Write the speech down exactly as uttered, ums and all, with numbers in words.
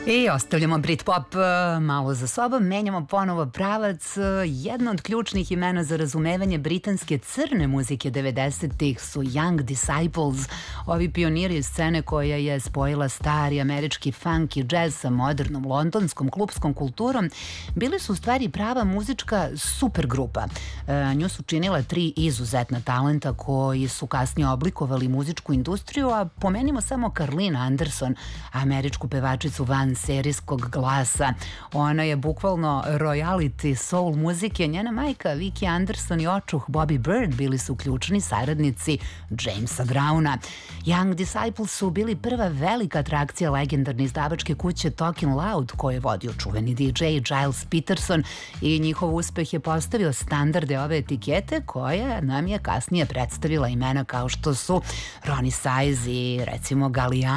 I ostavljamo Britpop uh, malo za sobom, menjamo ponovo pravac. Uh, jedno od ključnih imena za razumevanje britanske crne muzike devedesetih su Young Disciples, ovi pioniri scene koja je spojila stari američki funk i džez sa modernom londonskom klupskom kulturom. Bili su u stvari prava muzička supergrupa. Uh, nju su činila tri izuzetna talenta koji su kasnije oblikovali muzičku industriju, a pomenimo samo Carlina Anderson, američku pevačicu van serijskog glasa. Ona je bukvalno royalty soul muzike. Njena majka Vicky Anderson i očuh Bobby Bird bili su ključni saradnici Jamesa Browna. Young Disciples su bili prva velika atrakcija legendarne izdavačke kuće Talking Loud, koje je vodio čuveni D J Giles Peterson, i njihov uspeh je postavio standarde ove etikete koja nam je kasnije predstavila imena kao što su Ronnie Size i recimo Galliano.